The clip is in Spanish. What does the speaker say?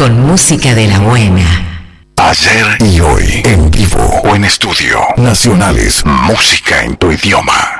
con música de la buena. Ayer y hoy, en vivo o en estudio. Nacionales, música en tu idioma.